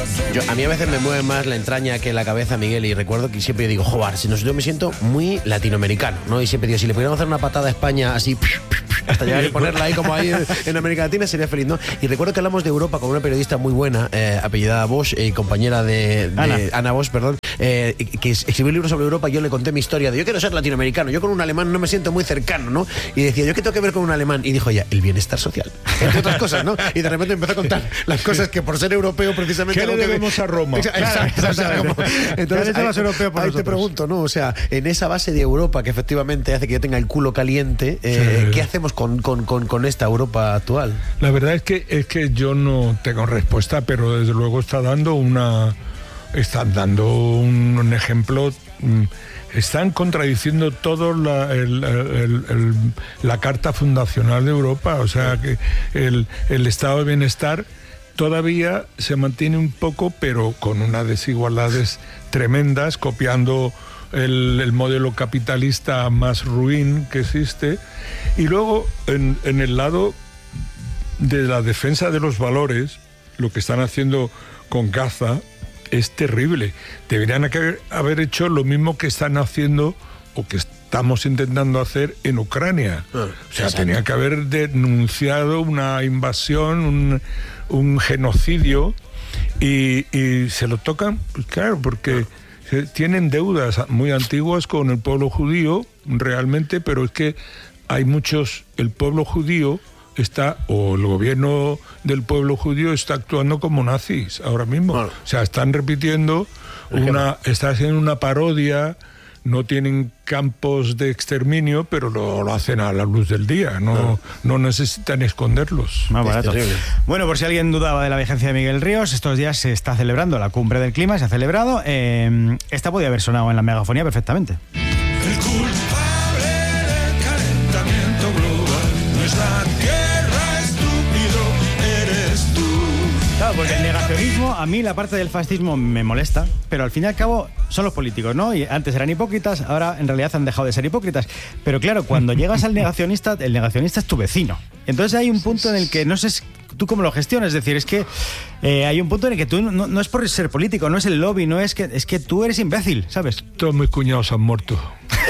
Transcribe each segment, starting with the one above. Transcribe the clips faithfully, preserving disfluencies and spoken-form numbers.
Yo, a mí a veces me mueve más la entraña que la cabeza, Miguel, y recuerdo que siempre digo, joder, si no, yo me siento muy latinoamericano, ¿no? Y siempre digo, si le pudiéramos hacer una patada a España así, hasta llegar y ponerla ahí como ahí en, en América Latina, sería feliz, ¿no? Y recuerdo que hablamos de Europa con una periodista muy buena, eh, apellidada Bosch, eh, compañera de, de Ana. Ana Bosch, perdón, eh, que escribió un libro sobre Europa. Yo le conté mi historia de yo quiero ser latinoamericano, yo con un alemán no me siento muy cercano, ¿no? Y decía, ¿yo qué tengo que ver con un alemán? Y dijo ella, el bienestar social, entre otras cosas, ¿no? Y de repente empezó a contar las cosas que por ser europeo precisamente... ¿Qué le debemos a Roma? Exacto, o sea, como- entonces, ahí, los europeos por ahí te nosotros? pregunto, ¿no? O sea, en esa base de Europa que efectivamente hace que yo tenga el culo caliente, eh, Sí. ¿qué hacemos con, con, con, con esta Europa actual? La verdad es que es que yo no tengo respuesta, pero desde luego está dando una están dando un, un ejemplo. mm, Están contradiciendo todo la, el- el- el- la Carta Fundacional de Europa. O sea que el, el estado de bienestar todavía se mantiene un poco, pero con unas desigualdades tremendas, copiando el, el modelo capitalista más ruin que existe. Y luego en, en el lado de la defensa de los valores, lo que están haciendo con Gaza es terrible. Deberían haber, haber hecho lo mismo que están haciendo o que estamos intentando hacer en Ucrania. Ah, o sea, exacto. tenían que haber denunciado una invasión, un, un genocidio, y, y se lo tocan, pues claro, porque se- tienen deudas muy antiguas con el pueblo judío, realmente, pero es que hay muchos, el pueblo judío está, o el gobierno del pueblo judío está actuando como nazis ahora mismo. Bueno. O sea, están repitiendo una, está haciendo una parodia, no tienen campos de exterminio, pero lo, lo hacen a la luz del día, no, no necesitan esconderlos. Más Es barato. terrible. Bueno, por si alguien dudaba de la vigencia de Miguel Ríos, estos días se está celebrando la cumbre del clima, se ha celebrado. Eh, esta podía haber sonado en la megafonía perfectamente. El culpable del calentamiento global no es la tierra, estúpido, eres tú. Claro, porque el negacionismo, a mí la parte del fascismo me molesta, pero al fin y al cabo son los políticos, ¿no? Y antes eran hipócritas, ahora en realidad han dejado de ser hipócritas. Pero claro, cuando llegas al negacionista, el negacionista es tu vecino. Entonces hay un punto en el que no sé tú cómo lo gestionas, es decir, es que eh, hay un punto en el que tú no, no es por ser político, no es el lobby, no es que es que tú eres imbécil, ¿sabes? Todos mis cuñados han muerto.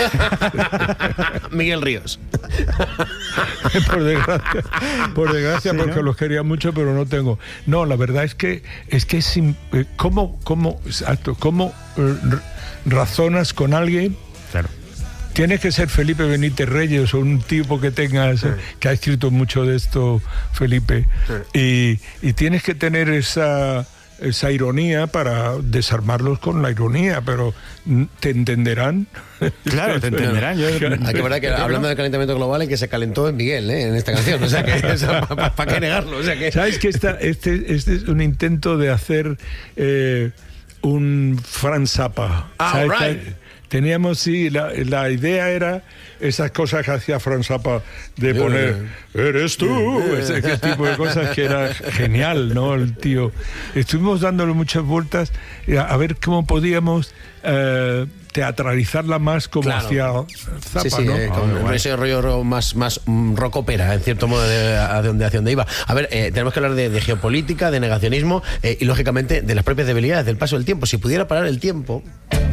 Miguel Ríos. Por desgracia, por desgracia Sí, porque ¿no? los quería mucho, pero no tengo. No, la verdad es que es que es im- eh, cómo cómo exacto, cómo eh, r- razonas con alguien. Claro. Tienes que ser Felipe Benítez Reyes o un tipo que tengas, que ha escrito mucho de esto, Felipe, y, y tienes que tener esa, esa ironía para desarmarlos con la ironía, pero mm, te entenderán. Claro, te entenderán. Yo, Hay que verdad que hablando del calentamiento global, el que se calentó es Miguel, ¿eh? En esta canción. O sea que para qué negarlo. O sea que... ¿Sabes que esta, este, este es un intento de hacer eh, un Frank Zappa? Ah, ¿Sabes? all right. Teníamos, sí, la, la idea era esas cosas que hacía Frank Zappa de Yo, poner, eres tú, ese, ese tipo de cosas que era genial, ¿no? El tío. Estuvimos dándole muchas vueltas eh, a ver cómo podíamos eh, teatralizarla más como Claro. hacía Zappa, Sí, sí, ¿no? eh, con ese rollo ro- más, más mm, rock opera, en cierto modo, de, a donde, hacia donde iba. A ver, eh, tenemos que hablar de, de geopolítica, de negacionismo eh, y, lógicamente, de las propias debilidades, del paso del tiempo. Si pudiera parar el tiempo...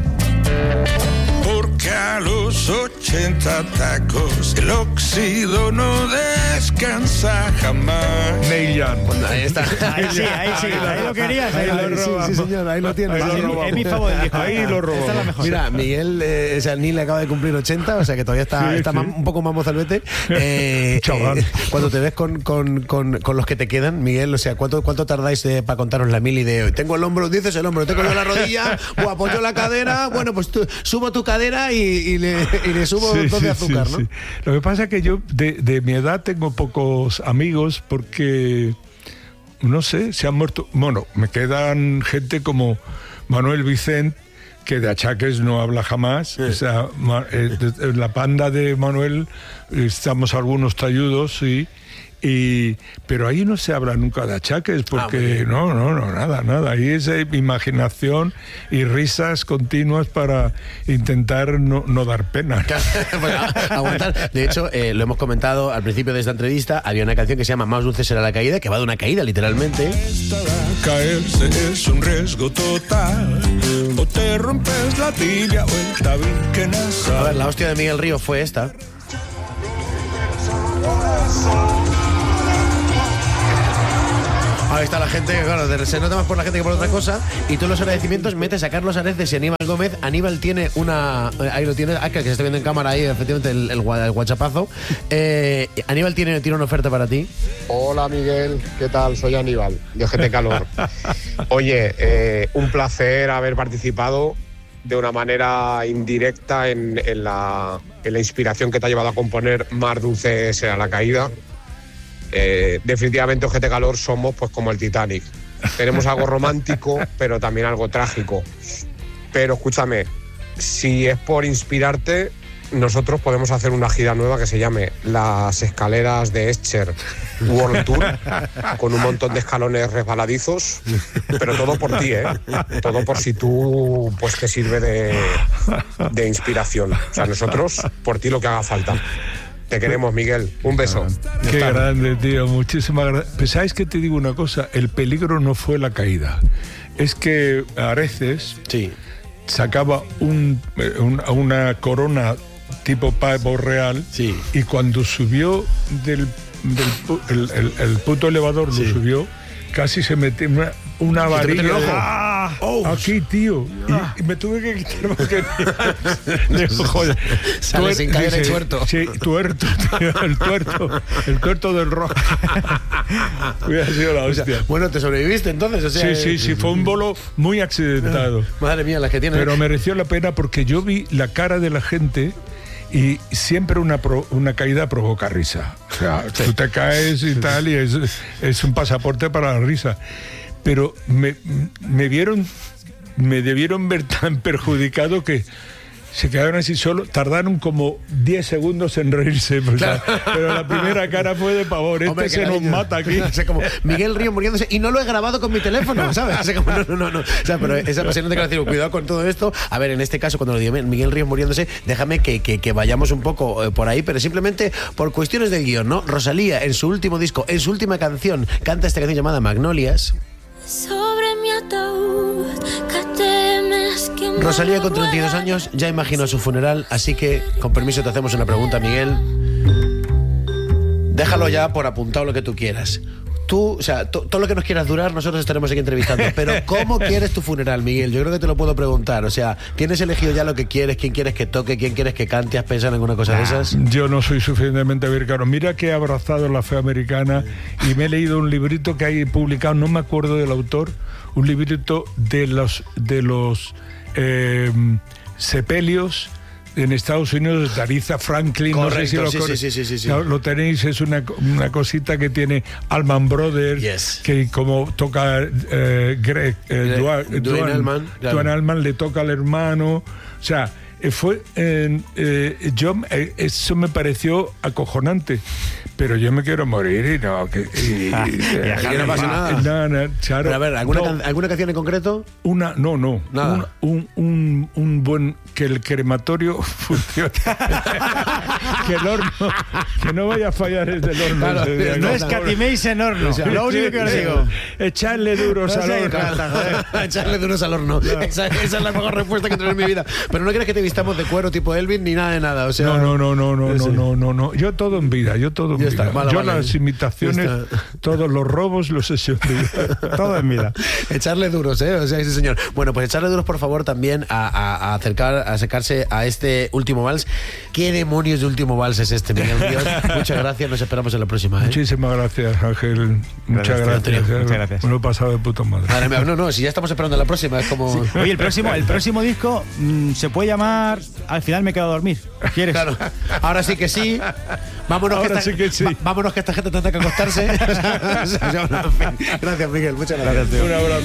Porque a los ochenta tacos el óxido no descansa jamás. Neil Young. Ahí está. ahí sí, ahí sí, ahí lo querías, ahí, Ahí, lo sí, robamos. sí, señor, ahí lo tienes. Ahí lo Sí, sí. robamos. Es mi favorito. Ahí lo robamos. Esta es la mejor. Mira, Miguel, eh, o sea, ni le acaba de cumplir ochenta, o sea que todavía está, Sí, está sí. mam- un poco más mozalbete. Eh, Chaval. eh, cuando te ves con, con, con, con los que te quedan, Miguel, o sea, ¿cuánto, cuánto tardáis eh, para contaros la mili de tengo el hombro, dices el hombro, tengo yo la rodilla, o apoyo la cadera, bueno, pues tú, subo tu cadera y, y, le, y le subo Sí, dos de sí, azúcar, sí, ¿no? sí. Lo que pasa es que yo de, de mi edad tengo pocos amigos porque, no sé, se han muerto. Bueno, me quedan gente como Manuel Vicent, que de achaques no habla jamás. O sea, ma- eh, de- en la banda de Manuel estamos algunos talludos, sí. Y, pero ahí no se habla nunca de achaques, porque ah, no, no, no, nada, nada. Ahí es eh, imaginación y risas continuas para intentar no, no dar pena. Pues, aguantar. De hecho, eh, lo hemos comentado al principio de esta entrevista, había una canción que se llama Más dulce será la caída, que va de una caída, literalmente. Caerse es un riesgo total. O te rompes la tibia o el tabique nasal. A ver, la hostia de Miguel Ríos fue esta. Ahí está la gente, claro, se nota más por la gente que por otra cosa. Y tú los agradecimientos metes a Carlos Areces y Aníbal Gómez. Aníbal tiene una... Ahí lo tiene, ah, que se está viendo en cámara ahí, efectivamente, el, el, el guachapazo. Eh, Aníbal tiene, tiene una oferta para ti. Hola Miguel, ¿qué tal? Soy Aníbal, de Ojete Calor. Oye, eh, un placer haber participado de una manera indirecta en, en, la, en la inspiración que te ha llevado a componer Más dulce será la caída. Eh, definitivamente Ojete Calor somos pues como el Titanic. Tenemos algo romántico, pero también algo trágico. Pero escúchame, si es por inspirarte, nosotros podemos hacer una gira nueva que se llame Las Escaleras de Escher World Tour, con un montón de escalones resbaladizos, pero todo por ti, ¿eh? Todo por si tú pues te sirve de, de inspiración. O sea, nosotros por ti lo que haga falta. Te queremos, Miguel. Un beso. Qué grande, tío. Muchísimas gracias. Pues, ¿sabes qué? Te digo una cosa. El peligro no fue la caída. Es que Areces sí. sacaba un, un, una corona tipo pavo real, sí. y cuando subió del, del el, el, el puto elevador, sí. lo subió, casi se metió una, una varilla de, ¡ah! Oh, aquí, tío. Ah. Y, y me tuve que quitar porque joder. Sale sin caer el tuerto. Sí, tuerto, tío, el tuerto, el tuerto del rock. Hubiera sido la hostia. O sea, bueno, ¿te sobreviviste entonces? O sea, sí, sí, sí, fue un bolo muy accidentado. Madre mía, las que tienen. Pero mereció la pena porque yo vi la cara de la gente. Y siempre una, pro, una caída provoca risa. O sea, sí. tú te caes y tal, y es, es un pasaporte para la risa. Pero me, me vieron, me debieron ver tan perjudicado que se quedaron así solo, tardaron como diez segundos en reírse, pues, claro. Pero la primera cara fue de pavor. Este Hombre, se nos niño. mata aquí. O sea, como Miguel Ríos muriéndose, y no lo he grabado con mi teléfono, ¿sabes? O sea, como, no, no, no, no. O sea, pero esa apasionante declaración, cuidado con todo esto. A ver, en este caso, cuando lo digo Miguel Ríos muriéndose, déjame que, que, que vayamos un poco eh, por ahí, pero simplemente por cuestiones del guión, ¿no? Rosalía, en su último disco, en su última canción, canta esta canción llamada Magnolias. Sobre mi ataúd, que temes que Rosalía, con treinta y dos años, ya imaginó su funeral, así que, con permiso, te hacemos una pregunta, Miguel. Déjalo ya por apuntado lo que tú quieras. Tú, o sea, to, todo lo que nos quieras durar, nosotros estaremos aquí entrevistando. Pero, ¿cómo quieres tu funeral, Miguel? Yo creo que te lo puedo preguntar. O sea, ¿tienes elegido ya lo que quieres? ¿Quién quieres que toque? ¿Quién quieres que cante? ¿Has pensado en alguna cosa nah, de esas? Yo no soy suficientemente americano. Mira que he abrazado la fe americana y me he leído un librito que hay publicado, no me acuerdo del autor, un librito de los, de los eh, sepelios en Estados Unidos, de Aretha Franklin. Correcto, no sé si lo, sí, sí, sí, sí, sí. lo, lo tenéis, es una, una cosita que tiene Allman Brothers, yes. que como toca eh, Greg, eh, Duane, Duane Allman, claro. Duane Allman le toca al hermano, o sea, fue eh, eh, yo eh, eso me pareció acojonante, pero yo me quiero morir y no que y, ah, y, y no pasa nada. No, no, claro, pero a ver, ¿alguna, no, can, ¿alguna canción en concreto? Una, no, no, nada. Un, un, un, un buen, que el crematorio funcione. Que el horno, que no vaya a fallar el del horno. Claro, ese, no escatiméis en horno. O sea, lo único que os digo. Echarle duros no al horno. Falta, echarle duros al horno. No. Esa, esa es la mejor respuesta que tengo en mi vida. Pero no quieres que te vistamos de cuero tipo Elvis ni nada de nada. O sea, no, no, no, no, no, no, no, no, no. Yo todo en vida, yo todo en vida. Está, vale, yo vale. Las imitaciones, todos los robos los he hecho en vida. Todo en vida. Echarle duros, ¿eh? O sea, sí, señor. Bueno, pues echarle duros, por favor, también a, a, a acercar, a acercarse a este último vals. ¿Qué demonios de último vals es este, Miguel Ríos? Muchas gracias, nos esperamos en la próxima, ¿eh? Muchísimas gracias, Ángel. Muchas gracias. gracias. Muchas gracias. Me lo he pasado de puta madre. Madre mía, no, no, si ya estamos esperando la próxima, es como... Sí. Oye, el próximo, el próximo disco mmm, se puede llamar Al final me quedo a dormir. ¿Quieres? Claro. Ahora sí que sí. Vámonos, Ahora que esta, sí que sí. Va, vámonos que esta gente tendrá que acostarse. Gracias, Miguel. Muchas gracias. Un abrazo.